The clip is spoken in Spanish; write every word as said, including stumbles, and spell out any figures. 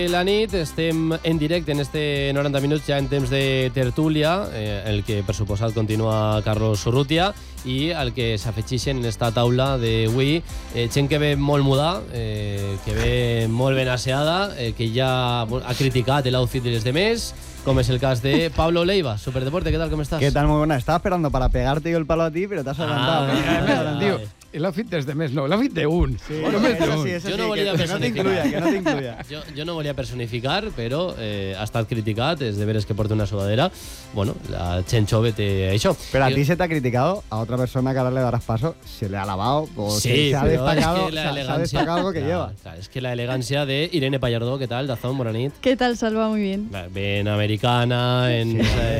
La nit estem en directe en este noranta minuts ja en temps de tertúlia, eh, el que per suposat continua Carlos Urrutia i el que s'afegixen en esta taula d'avui, eh, gent que ve molt muda, eh, que ve molt ben asseada, eh, que ja ha criticat l'outfit de les demés, como es el caso de Pablo Leiva, Superdeporte. ¿Qué tal? ¿Cómo estás? ¿Qué tal? Muy buena. Estaba esperando para pegarte yo el palo a ti, pero te has adelantado. Ah, tío, el outfit des de mes, no, el outfit de un. Sí, bueno, només de eso un. sí, eso jo sí, no volia que, que no t'incluya, que no t'incluya. jo, jo no volia personificar, però eh, ha estat criticat, és de veres que porta una sudadera. Bueno, la gent jove té això. Pero a ti se te ha criticado, a otra persona que ahora le darás paso, se le ha lavado, o Sí, se, se ha però destacado, és que la se ha elegància... destacado algo que clar, lleva. clar, és que la elegància de Irene Pallardó, ¿qué tal? Dazón, bona nit. ¿Qué tal, Salva? Muy bien. Ben americana, en... Sí. Eh,